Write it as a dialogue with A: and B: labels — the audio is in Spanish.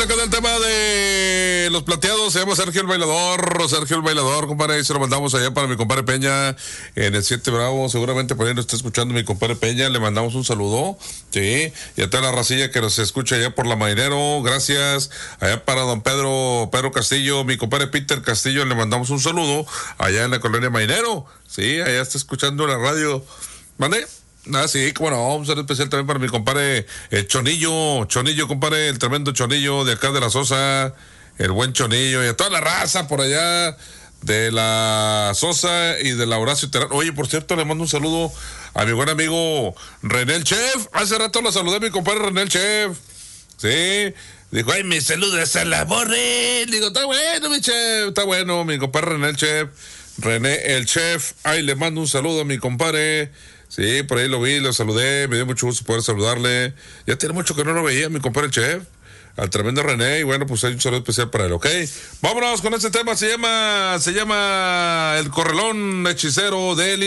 A: acá del tema de los plateados. Se llama Sergio el Bailador, compadre. Y se lo mandamos allá para mi compadre Peña en el 7 Bravo. Seguramente por ahí nos está escuchando mi compadre Peña. Le mandamos un saludo. Sí. Y a toda la racilla que nos escucha allá por La Marinero. Gracias. Allá para don Pedro Castillo, mi compadre Peter Castillo. Le mandamos un saludo allá en la colonia Marinero. Sí, allá está escuchando la radio. ¿Mande? Sí, como no, un saludo especial también para mi compadre Chonillo, compadre, el tremendo Chonillo de acá de la Sosa, el buen Chonillo, y a toda la raza por allá de la Sosa y de la Horacio Terán. Oye, por cierto, le mando un saludo a mi buen amigo René el Chef. Hace rato lo saludé a mi compadre René el Chef. Sí, dijo, ay, mi saludo es a la Borre. Digo, está bueno, mi chef, está bueno, mi compadre René el Chef. René el Chef, ahí le mando un saludo a mi compadre. Sí, por ahí lo vi, lo saludé, me dio mucho gusto poder saludarle. Ya tiene mucho que no lo veía, mi compadre el Chef, al tremendo René, y bueno, pues hay un saludo especial para él, ¿ok? Vámonos con este tema, se llama El Corralón Hechicero de Eli.